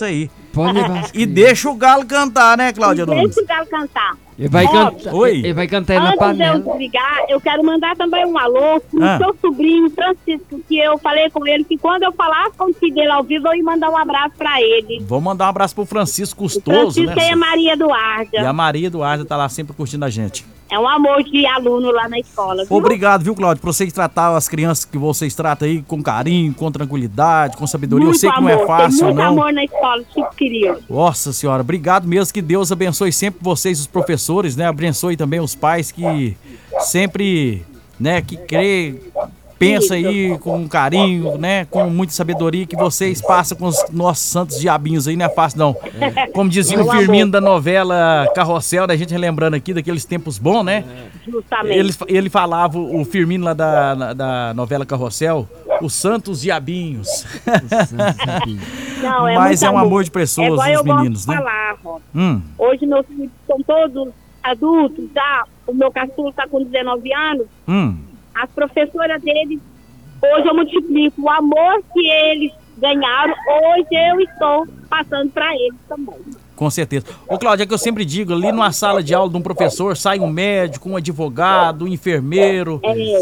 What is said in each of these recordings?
isso aí. Pode levar as E crianças. deixa o galo cantar, né, Cláudia Nunes? Deixa o galo cantar. Ele vai cantar. Oi. Ele vai cantar na Antes de eu panela. desligar, eu quero mandar também um alô pro Ah. seu sobrinho, Francisco, que eu falei com ele que quando eu falasse com o filho dele ao vivo, eu ia mandar um abraço pra ele. Vou mandar um abraço pro Francisco O Custoso, Francisco né? e a Maria Eduarda. E a Maria Eduarda tá lá sempre curtindo a gente. É um amor de aluno lá na escola, viu? Obrigado, viu, Cláudio, por vocês tratar as crianças que vocês tratam aí com carinho, com tranquilidade, com sabedoria. Muito Eu sei que amor, não é fácil, tem muito não. amor na escola, tipo querido. Nossa senhora, obrigado mesmo, que Deus abençoe sempre vocês, os professores, né? Abençoe também os pais que sempre, né, que crê, pensa aí com carinho, né, com muita sabedoria que vocês passam com os nossos santos diabinhos aí, não é fácil não. Como dizia o Firmino da novela Carrossel, né, a gente relembrando aqui daqueles tempos bons, né? Justamente. Ele falava, o Firmino lá da novela Carrossel, os santos diabinhos. Não, Mas muito é um amor de pessoas, igual os eu gosto meninos, de né? falar, Rob. Hum. Hoje meus filhos são todos adultos, já. O meu caçula está com 19 anos. As professoras deles, hoje eu multiplico o amor que eles ganharam, hoje eu estou passando para eles também. Com certeza. Ô, Cláudia, é que eu sempre digo, ali numa sala de aula de um professor, sai um médico, um advogado, um enfermeiro,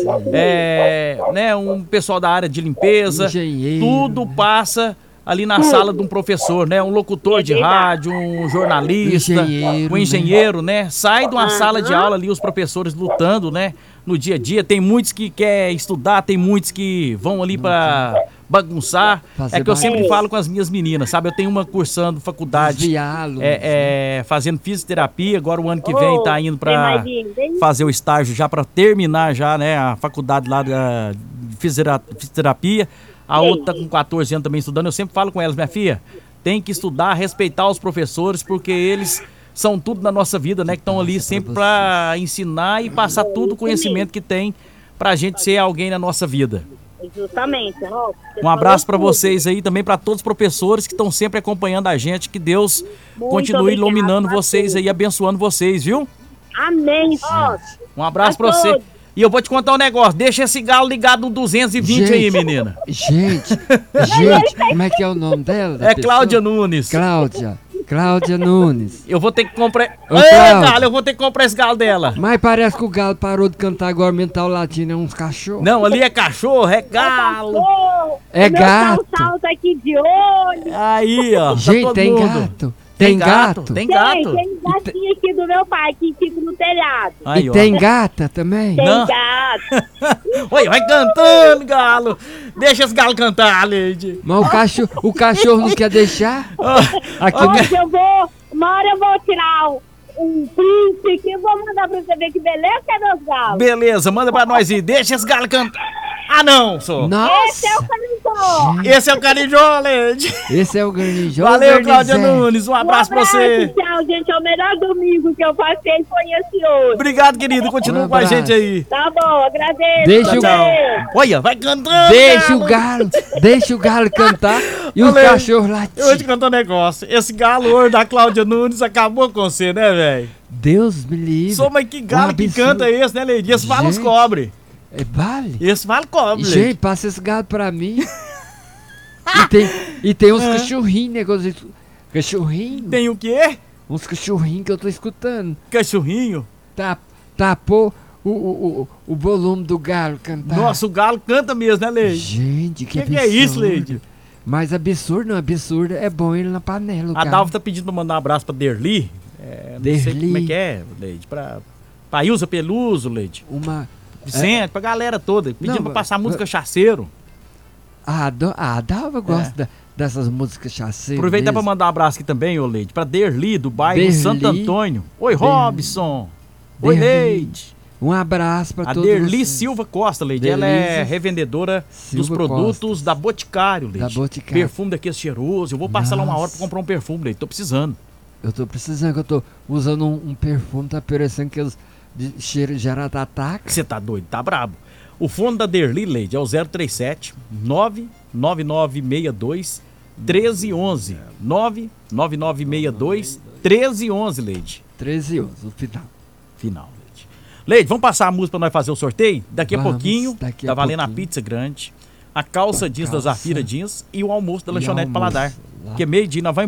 né, um pessoal da área de limpeza, Engenheiro, tudo passa ali na sala de um professor, né, um locutor de rádio, um jornalista, Engenheiro, um engenheiro, né, sai de uma sala de aula ali, os professores lutando, né, no dia a dia. Tem muitos que querem estudar, tem muitos que vão ali para bagunçar. Fazer É que eu sempre bagunça. falo com as minhas meninas, sabe? Eu tenho uma cursando faculdade, Desviá-los. fazendo fisioterapia. Agora o ano que vem tá indo tem para mais ainda, hein? fazer o estágio já para terminar já, né, a faculdade lá da fisioterapia. A outra tá com 14 anos também estudando. Eu sempre falo com elas, minha filha, tem que estudar, respeitar os professores, porque eles são tudo na nossa vida, né, que estão ali sempre para ensinar e passar todo o conhecimento que tem pra gente ser alguém na nossa vida. Justamente, Rob. Você Um abraço para falou tudo. vocês aí, também para todos os professores que estão sempre acompanhando a gente. Que Deus Muito continue obrigada iluminando a vocês todos. aí, abençoando vocês, viu? Amém, Rob. Um abraço A para você. todos. E eu vou te contar um negócio. Deixa esse galo ligado no 220 aí, menina. Gente, como é que é o nome dela? da É pessoa? Cláudia Nunes. Cláudia Nunes. Eu vou ter que comprar... Ô, Ei, Cláudia. galo, eu vou ter que comprar esse galo dela. Mas parece que o galo parou de cantar agora, mental latino, é uns cachorros. Não, ali é cachorro, é galo. É Meu gato. salto aqui de olho. Aí, ó. tá Gente, todo tem mundo. gato. Tem gato. Tem Tem gato. gatinho aqui do meu pai, que fica no telhado. Aí, E ó. tem gata também. Tem Não. gato. Oi, vai cantando, galo. Deixa esse galo cantar, Leide. Mas o cachorro não quer deixar. Aqui Hoje eu vou, uma hora eu vou tirar um print que eu vou mandar pra você ver que beleza que é meus galos. Beleza, manda pra nós aí. Deixa esse galo cantar. Ah, não, só. Esse é o Nossa, cantor. Esse é o Carijó, Leide. esse é o garnijão. Valeu, Cláudia Nunes. Um abraço pra você. Tchau, gente. É o melhor domingo que eu passei foi esse hoje. Obrigado, querido. Continua Um com a abraço. gente aí. Tá bom, agradeço. Deixa o- Beijo. Olha, vai cantando. Deixa o galo cantar e os Valeu. cachorros Eu vou te latir. contar um negócio. Esse galo hoje da Cláudia Nunes acabou com você, né, velho? Deus me livre. Só, mas que galo que absurdo. canta esse, né, Leide? Esse vale os Gente. cobre. É vale? Esse vale cobre, Gente, Leide. passa esse galo pra mim. e tem uns cachorrinhos, negócio de... Cachorrinho. Tem o quê? Uns cachorrinhos que eu tô escutando. Cachorrinho. Tapou o volume do galo cantar. Nossa, o galo canta mesmo, né, Leide? Gente, que Que absurdo. é isso, Leide? Mas absurdo, não, absurdo é bom ele na panela. o A galo. Dalva tá pedindo pra mandar um abraço pra Derli. Não sei Derli. como é que é, Leide. Pra Ilza Peluso, Leide. Uma... Vicente, pra galera toda. Pedindo Não, pra passar música chaceiro. A Dalva gosta dessas músicas chaceiras. Aproveitar pra mesmo. mandar um abraço aqui também, ô Leide. Pra Derli, do bairro Derli. Santo Antônio. Oi, Derli. Robson. Oi, Derli. Leide. Um abraço pra A todos Derli vocês. Silva Costa, Leide. Ela é Derli revendedora dos Silva produtos Costa. da Boticário, Leide. Da Boticário. Perfume daquele cheiroso. Eu vou passar lá uma hora Nossa. pra comprar um perfume, Leide. Tô precisando. Eu tô precisando, que eu tô usando um perfume, tá parecendo que eles de cheiro de jarataca. Você tá doido, tá brabo. O fone da Derli, Leide, é o 037 99962 1311. 99962 1311, Leide. 13 anos, o final. Final, Leide. Leide, vamos passar a música pra nós fazer o sorteio? Daqui a Vamos, pouquinho, daqui tá a valendo a pouquinho. pizza grande, a calça jeans da calça. Zafira Jeans e o almoço da E Lanchonete almoço Paladar. lá. Porque meio-dia nós vamos